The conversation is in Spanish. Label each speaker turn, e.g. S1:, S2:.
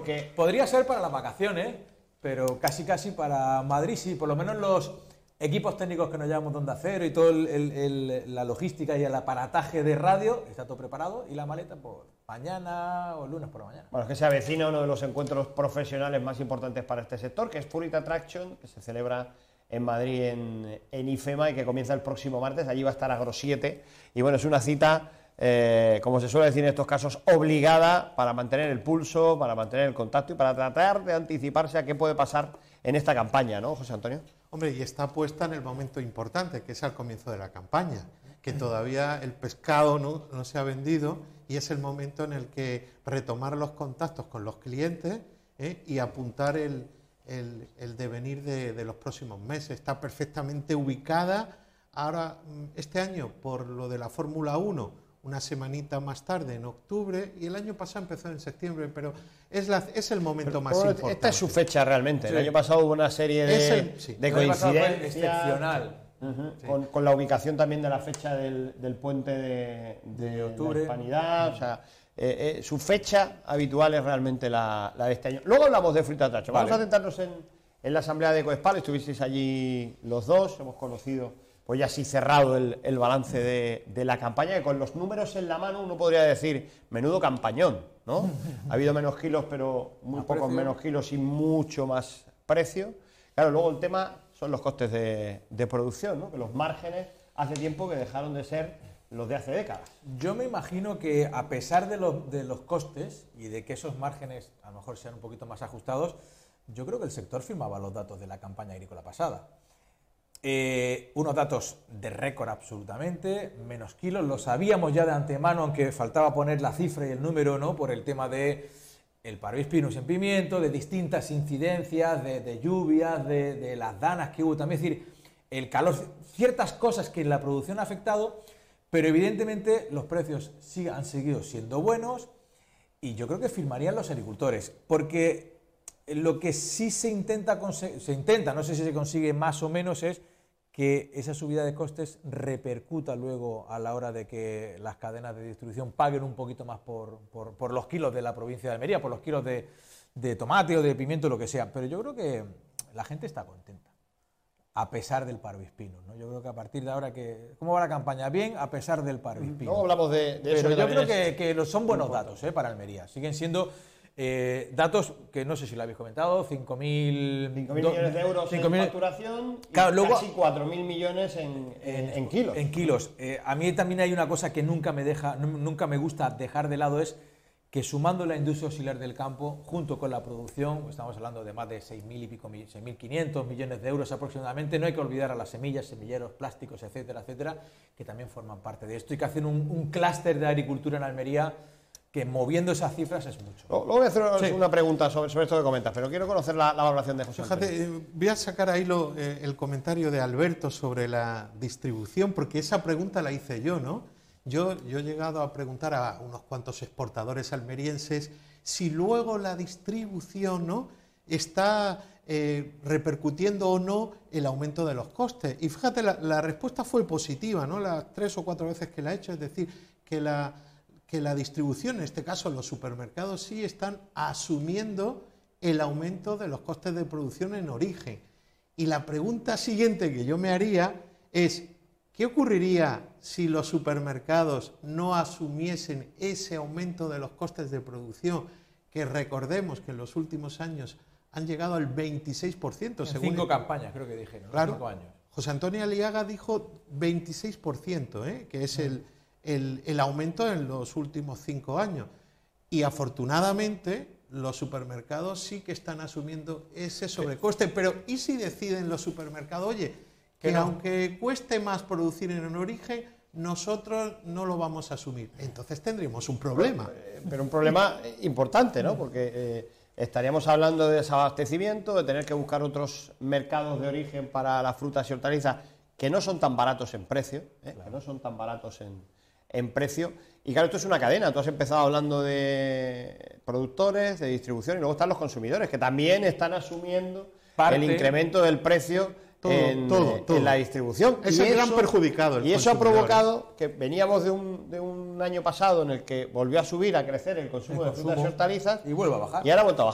S1: porque...
S2: Podría ser para las vacaciones, pero casi para Madrid sí, por lo menos los equipos técnicos que nos llevamos de Onda Cero y toda la logística y el aparataje de radio, está todo preparado, y la maleta por mañana o lunes por la mañana.
S1: Bueno, es que se avecina uno de los encuentros profesionales más importantes para este sector, que es Spirit Attraction, que se celebra en Madrid, en IFEMA, y que comienza el próximo martes. Allí va a estar Agro7, y bueno, es una cita, como se suele decir en estos casos, obligada para mantener el pulso, para mantener el contacto y para tratar de anticiparse a qué puede pasar en esta campaña, ¿no, José Antonio?
S3: Hombre, y está puesta en el momento importante, que es al comienzo de la campaña, que todavía el pescado no se ha vendido, y es el momento en el que retomar los contactos con los clientes y apuntar el devenir de los próximos meses. Está perfectamente ubicada ahora, este año, por lo de la Fórmula 1, una semanita más tarde, en octubre, y el año pasado empezó en septiembre, pero es el momento más importante.
S1: Esta es su fecha realmente. Sí. El año pasado hubo una serie de coincidencias
S2: excepcional.
S1: Sí. Con la ubicación también de la fecha del puente de octubre, la Hispanidad, o sea, su fecha habitual es realmente la de este año. Luego hablamos de Spirit Attraction. Vamos a centrarnos en la asamblea de Coespal. Estuvisteis allí los dos, hemos conocido, pues ya sí cerrado el balance de la campaña, que con los números en la mano uno podría decir, menudo campañón, ¿no? Ha habido menos kilos, pero muy pocos menos kilos y mucho más precio. Claro, luego el tema son los costes de producción, ¿no? Que los márgenes hace tiempo que dejaron de ser los de hace décadas.
S2: Yo me imagino que a pesar de los costes y de que esos márgenes a lo mejor sean un poquito más ajustados, yo creo que el sector firmaba los datos de la campaña agrícola pasada. Unos datos de récord absolutamente, menos kilos, lo sabíamos ya de antemano, aunque faltaba poner la cifra y el número, ¿no? Por el tema de el Parvospinus en pimiento, de distintas incidencias, de lluvias, de las danas que hubo también, es decir, el calor, ciertas cosas que en la producción ha afectado, pero evidentemente los precios han seguido siendo buenos, y yo creo que firmarían los agricultores, porque lo que sí se intenta, no sé si se consigue más o menos, es que esa subida de costes repercuta luego a la hora de que las cadenas de distribución paguen un poquito más por los kilos de la provincia de Almería, por los kilos de tomate o de pimiento, lo que sea. Pero yo creo que la gente está contenta, a pesar del Parvospinus, ¿no? Yo creo que a partir de ahora, ¿cómo va la campaña? Bien, a pesar del Parvospinus.
S1: Luego hablamos de eso.
S2: Pero yo creo que son buenos datos para Almería. Siguen siendo datos que no sé si lo habéis comentado, 5.000
S1: millones de euros en facturación,
S2: claro,
S1: y
S2: luego,
S1: casi 4.000 millones en kilos.
S2: En kilos. A mí también hay una cosa que nunca me gusta dejar de lado, es que sumando la industria auxiliar del campo, junto con la producción, estamos hablando de más de 6.000 y pico, 6.500 millones de euros aproximadamente, no hay que olvidar a las semillas, semilleros, plásticos, etcétera, etcétera, que también forman parte de esto, y que hacen un clúster de agricultura en Almería, que moviendo esas cifras es mucho.
S1: Luego voy a hacer una pregunta sobre esto que comentas, pero quiero conocer la valoración de José Antonio.
S3: Fíjate, voy a sacar ahí el comentario de Alberto sobre la distribución, porque esa pregunta la hice yo, ¿no? Yo he llegado a preguntar a unos cuantos exportadores almerienses si luego la distribución, ¿no?, está repercutiendo o no el aumento de los costes. Y fíjate, la respuesta fue positiva, ¿no? Las 3 o 4 veces que la he hecho, es decir, que la distribución, en este caso los supermercados, sí están asumiendo el aumento de los costes de producción en origen. Y la pregunta siguiente que yo me haría es, ¿qué ocurriría si los supermercados no asumiesen ese aumento de los costes de producción, que recordemos que en los últimos años han llegado al 26%?
S2: En 5 campañas creo que dijeron,
S3: claro,
S2: 5 años.
S3: José Antonio Aliaga dijo 26%, que es el aumento en los últimos 5 años. Y afortunadamente los supermercados sí que están asumiendo ese sobrecoste. Pero ¿y si deciden los supermercados, oye, que aunque cueste más producir en un origen, nosotros no lo vamos a asumir? Entonces tendríamos un problema.
S1: Pero un problema importante, ¿no? Porque estaríamos hablando de desabastecimiento, de tener que buscar otros mercados de origen para las frutas y hortalizas que no son tan baratos en precio, claro, que no son tan baratos en precio. Y claro, esto es una cadena. Tú has empezado hablando de productores, de distribución, y luego están los consumidores, que también están asumiendo el incremento del precio en la distribución.
S3: Es el gran perjudicado.
S1: Y eso ha provocado que veníamos de un año pasado en el que volvió a subir, a crecer el consumo de frutas y hortalizas,
S2: y vuelve a bajar.
S1: Y ahora ha vuelto a